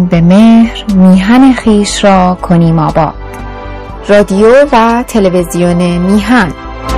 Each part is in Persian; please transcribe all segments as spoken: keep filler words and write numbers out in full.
به مهر میهن خیش را کنیم آباد. رادیو و تلویزیون میهن.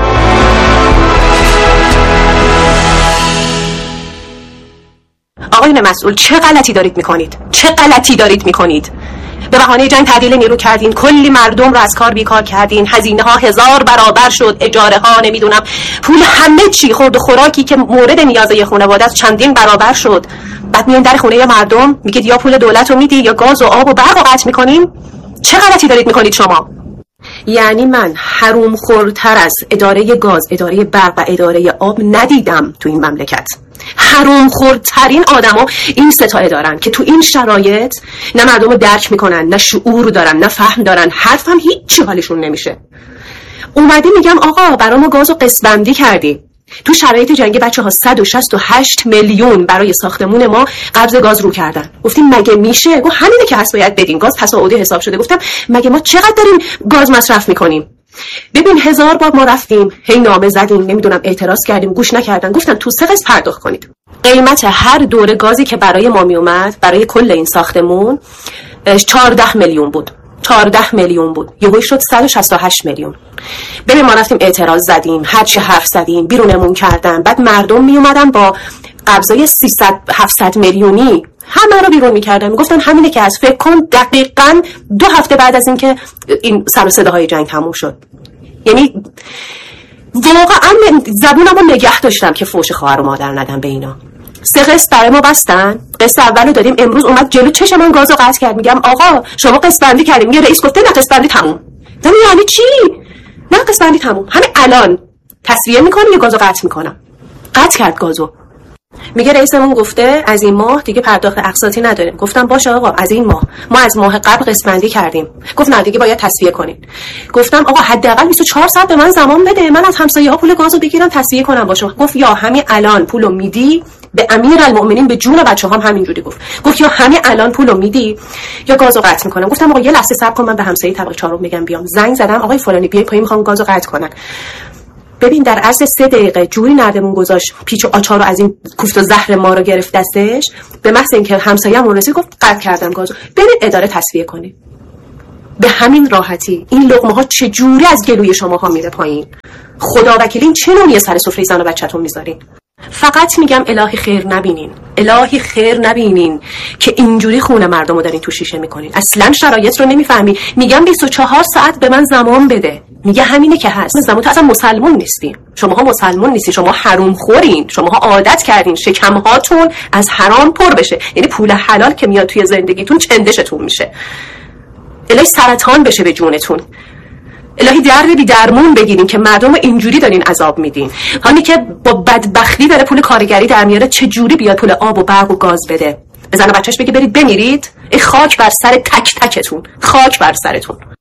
آقایون مسئول، چه غلطی دارید میکنید؟ چه غلطی دارید میکنید؟ به بهانه جنگ تعدیل نیرو کردین، کلی مردم رو از کار بیکار کردین، هزینه ها هزار برابر شد، اجاره ها نمیدونم پول همه چی، خورد و خوراکی که مورد نیازه خانواده است چندین برابر شد. بعد میان در خونه مردم میگید یا پول دولت رو میدی یا گاز و آب و برق رو قطع میکنیم. چه غلطی دارید میکنید شما؟ یعنی من حروم خورتر از اداره گاز، اداره برق و اداره آب ندیدم تو این مملکت. حروم خورترین آدما این سه تا دارن که تو این شرایط نه مردم رو درک میکنن، نه شعور دارن، نه فهم دارن، حرفم هیچ حالشون نمیشه. اومدی میگم آقا برای ما گاز رو قسط بندی کردی. تو شرایط جنگی بچه ها صد و شصت و هشت میلیون برای ساختمون ما قبض گاز رو کردن. گفتیم مگه میشه؟ گفت همینه که هست باید بدین. گاز تصاعدی حساب شده. گفتم مگه ما چقدر داریم گاز مصرف میکنیم؟ ببین هزار بار ما رفتیم، هی نامه زدیم، نمیدونم اعتراض کردیم، گوش نکردن. گفتن تو سه قسط پرداخت کنید. قیمت هر دوره گازی که برای ما می اومد برای کل این ساختمون چهارده میلیون بود. چهارده میلیون بود. یهو شد صد و شصت و هشت میلیون. ببین ما رفتیم اعتراض زدیم، هر چی حرف زدیم، بیرونمون کردن. بعد مردم می اومدن با قبضای سیصد هفتصد میلیونی همه رو بیرون می‌کردن. میگفتن همینه که از فکر کن دقیقاً دو هفته بعد از اینکه این سر و صداهای جنگ تموم شد. یعنی واقعا زبونمو نگه داشتم که فوش خواهر و مادر ندم به اینا. سه قسط برای ما بستن، قسط اولو دادیم، امروز اومد جلو چش من گازو قطع کرد. میگم آقا شما قسط بندی کردیم، یه رئیس گفته نه قسط بندی تموم. نه یعنی چی؟ نه قسط بندی تموم، همین الان تصفیه می‌کنی یا گازو قطع می‌کنم. قطع کرد گازو. میگه رئیسمون گفته از این ماه دیگه پرداخت اقساطی نداریم. گفتم باشه آقا از این ماه، ما از ماه قبل قسط بندی کردیم. گفت نه دیگه باید تصفیه کنین. گفتم آقا حداقل بیست و چهار ساعت به من زمان بده، من از همسایه‌ها پول گازو بگیرم تصفیه کنم باشه. گفت یا همین الان پولو میدی، به امیرالمومنین به جون بچه‌هام همینجوری گفت. گفت یا همین الان پولو میدی یا گازو قطع میکنم. گفتم آقا یه لحظه صبر کن، من به همسایه طبقه چهارم میگم بیام. زنگ زدم آقای فلانی بیاید پایین میخوام گازو قطع کنن. ببین در عرض سه دقیقه جوری نردمون گذاشت، پیچ و آچار رو از این کوفت و زهر ما رو گرفت دستش. به محض اینکه همسایه‌مون رسید گفت قطع کردم گازو، برید اداره تصفیه کنید. به همین راحتی این لقمه ها چه جوری از گلوی شماها میره پایین. خدا وکیلی چه نوعی سر سفره زن و بچه‌تون میذارین؟ فقط میگم الهی خیر نبینین، الهی خیر نبینین که اینجوری خون مردم رو دارین تو شیشه میکنین. اصلا شرایط رو نمیفهمی. میگم بیست و چهار ساعت به من زمان بده. میگه همینه که هست. زمان تو اصلا مسلمون نیستی. شماها مسلمون نیستی، شما حروم خورین، شماها عادت کردین شکمهاتون از حرام پر بشه. یعنی پول حلال که میاد توی زندگیتون چندشتون میشه. الهی سرطان بشه به جونتون. الهی درد بی درمون بگیرین که مردم اینجوری دارین عذاب میدین. همین که با بدبختی داره پول کارگری در میاره، چه جوری بیاد پول آب و برق و گاز بده؟ بزنه بچهش بگه برید بمیرید؟ ای خاک بر سر تک تکتون، خاک بر سرتون.